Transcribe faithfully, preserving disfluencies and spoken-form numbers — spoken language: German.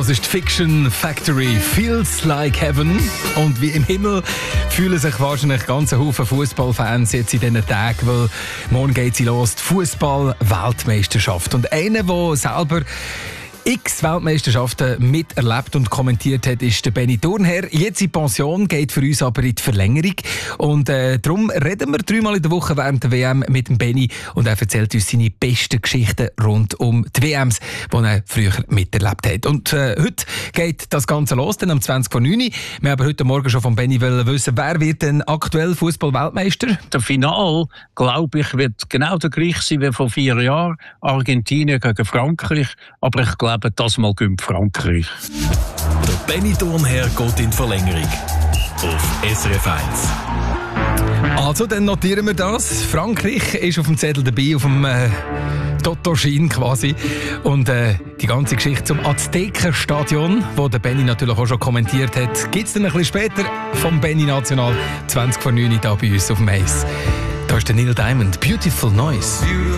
Das ist die Fiction Factory, Feels Like Heaven. Und wie im Himmel fühlen sich wahrscheinlich ganze Haufen Fußballfans jetzt in diesen Tagen, weil morgen geht sie los, die Fußball-Weltmeisterschaft. Und einer, der selber x Weltmeisterschaften miterlebt und kommentiert hat, ist der Benny Thurnherr. Jetzt in Pension, geht für uns aber in die Verlängerung. Und äh, darum reden wir dreimal in der Woche während der W M mit dem Benny. Und er erzählt uns seine besten Geschichten rund um die W Ms, die er früher miterlebt hat. Und äh, heute geht das Ganze los, dann um zwanzig vor neun. Wir haben heute Morgen schon von Benny wissen, wer wird denn aktuell Fußball-Weltmeister? Der Final, glaube ich, wird genau der gleiche sein wie vor vier Jahren. Argentinien gegen Frankreich. Aber ich glaube, das mal gönnt Frankreich. Der Benny Thurnherr geht in die Verlängerung. Auf S R F eins. Also, dann notieren wir das. Frankreich ist auf dem Zettel dabei, auf dem äh, Totto-Schein quasi. Und äh, die ganze Geschichte zum Aztekenstadion, wo der Benny natürlich auch schon kommentiert hat, gibt es dann ein bisschen später vom Benny National zwanzig vor neun da bei uns auf dem Eis. Da ist der Neil Diamond, Beautiful Noise.